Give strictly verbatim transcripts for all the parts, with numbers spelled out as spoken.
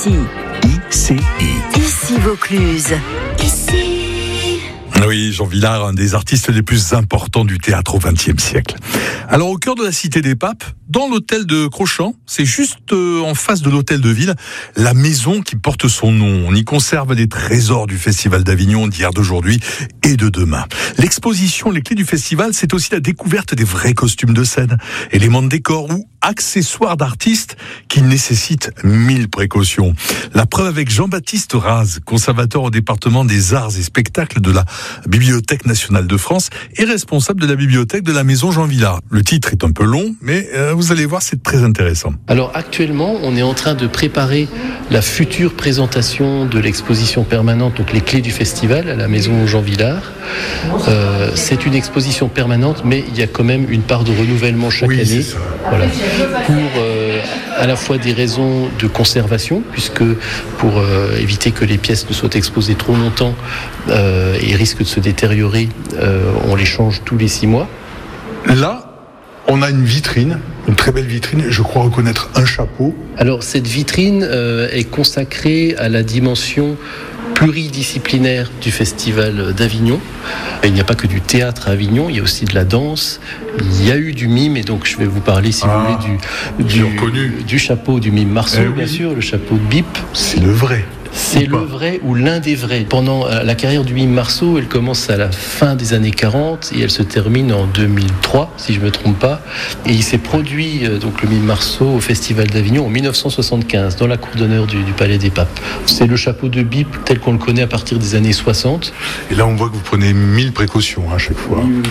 Ici. I C I. Ici Vaucluse. Ici. Oui, Jean Vilar, un des artistes les plus importants du théâtre au vingtième siècle. Alors, au cœur de la Cité des Papes, dans l'hôtel de Crochamps, c'est juste euh, en face de l'hôtel de ville, la maison qui porte son nom. On y conserve des trésors du Festival d'Avignon d'hier, d'aujourd'hui et de demain. L'exposition Les Clés du Festival, c'est aussi la découverte des vrais costumes de scène, éléments de décor ou accessoires d'artistes qui nécessitent mille précautions. La preuve avec Jean-Baptiste Raz, conservateur au département des arts et spectacles de la Bibliothèque nationale de France et responsable de la bibliothèque de la maison Jean Vilar. Le titre est un peu long, mais euh, vous allez voir, c'est très intéressant. Alors actuellement, on est en train de préparer la future présentation de l'exposition permanente, donc les clés du festival à la maison Jean Vilar. Euh, c'est une exposition permanente, mais il y a quand même une part de renouvellement chaque oui, année. C'est ça. Voilà. Pour euh, à la fois des raisons de conservation, puisque pour euh, éviter que les pièces ne soient exposées trop longtemps euh, et risquent de se détériorer, euh, on les change tous les six mois. Là, on a une vitrine, une très belle vitrine, je crois reconnaître un chapeau. Alors cette vitrine euh, est consacrée à la dimension pluridisciplinaire du Festival d'Avignon. Il n'y a pas que du théâtre à Avignon, il y a aussi de la danse, il y a eu du mime, et donc je vais vous parler, si ah, vous voulez, du, du, du chapeau du mime Marceau, eh oui. bien sûr, le chapeau de Bip. C'est le vrai. C'est le vrai ou l'un des vrais. Pendant la carrière du mime Marceau, elle commence à la fin des années quarante et elle se termine en deux mille trois, si je ne me trompe pas. Et il s'est produit, donc le mime Marceau, au Festival d'Avignon en dix-neuf cent soixante-quinze, dans la cour d'honneur du, du Palais des Papes. C'est le chapeau de Bip tel qu'on le connaît à partir des années soixante. Et là, on voit que vous prenez mille précautions à chaque fois. Oui.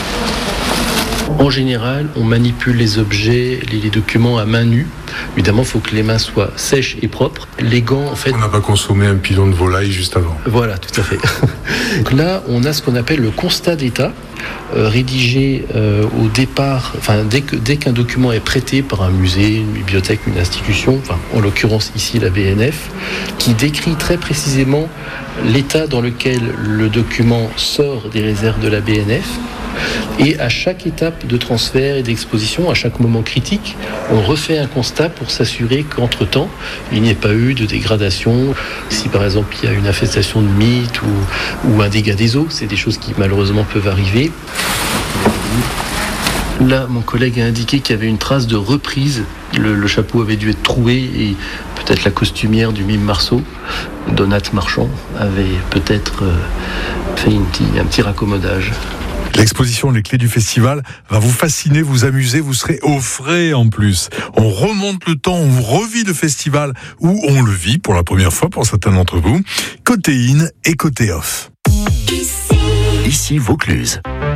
En général, on manipule les objets, les, les documents à main nue. Évidemment, il faut que les mains soient sèches et propres. Les gants, en fait... On n'a pas consommé un pilon de volaille juste avant. Voilà, tout à fait. Donc là, on a ce qu'on appelle le constat d'état, euh, rédigé euh, au départ, enfin, dès, que, dès qu'un document est prêté par un musée, une bibliothèque, une institution, enfin, en l'occurrence ici la B N F, qui décrit très précisément l'état dans lequel le document sort des réserves de la B N F. Et à chaque étape de transfert et d'exposition, à chaque moment critique, on refait un constat pour s'assurer qu'entre-temps, il n'y ait pas eu de dégradation. Si par exemple il y a une infestation de mites ou, ou un dégât des eaux, c'est des choses qui malheureusement peuvent arriver. Là, mon collègue a indiqué qu'il y avait une trace de reprise. Le, le chapeau avait dû être troué et peut-être la costumière du mime Marceau, Donate Marchand, avait peut-être euh, fait une, un petit raccommodage. L'exposition Les Clés du Festival va vous fasciner, vous amuser, vous serez au frais en plus. On remonte le temps, on revit le festival ou on le vit pour la première fois pour certains d'entre vous. Côté in et côté off. Ici Vaucluse.